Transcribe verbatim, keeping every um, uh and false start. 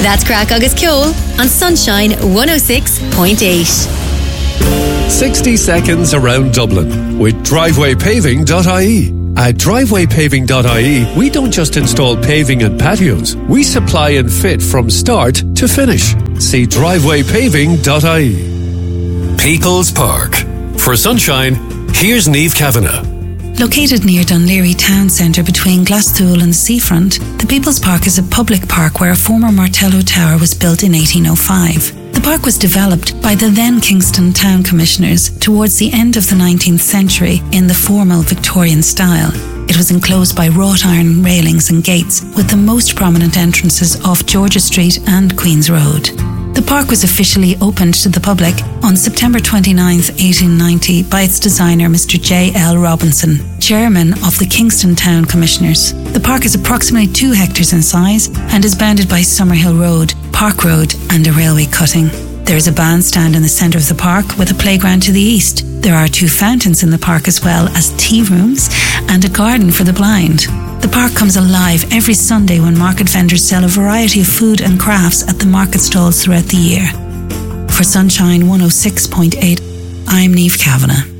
That's Crack Agus Ceol on Sunshine one oh six point eight. sixty seconds around Dublin with driveway paving dot I E. At driveway paving dot I E, we don't just install paving and patios. We supply and fit from start to finish. See driveway paving dot I E. People's Park. For Sunshine, here's Niamh Kavanagh. Located near Dunleary Town Centre between Glasthule and the seafront, the People's Park is a public park where a former Martello Tower was built in eighteen oh five. The park was developed by the then Kingston Town Commissioners towards the end of the nineteenth century in the formal Victorian style. It was enclosed by wrought iron railings and gates, with the most prominent entrances off Georgia Street and Queen's Road. The park was officially opened to the public on September twenty-ninth, eighteen ninety by its designer Mister J L Robinson, chairman of the Kingston Town Commissioners. The park is approximately two hectares in size and is bounded by Summerhill Road, Park Road and a railway cutting. There is a bandstand in the centre of the park with a playground to the east. There are two fountains in the park as well as tea rooms and a garden for the blind. The park comes alive every Sunday when market vendors sell a variety of food and crafts at the market stalls throughout the year. For Sunshine one oh six point eight, I'm Niamh Kavanagh.